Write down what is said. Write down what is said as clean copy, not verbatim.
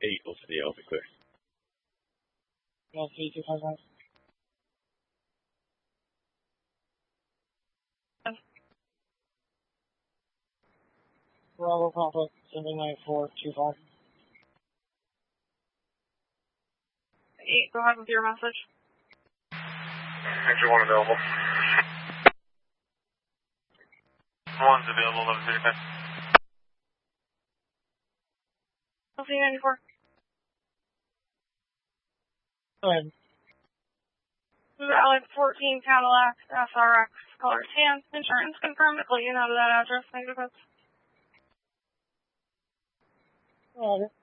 LCD, I'll be clear. LCD 255. Bravo Papa 79425. 8, go ahead with your message. Actually, 1 available. 1's available, 1135. LC94. Go ahead. Valid 14 Cadillac SRX, color tan, insurance confirmed. I'll let you know to that address. Thank you. Roger.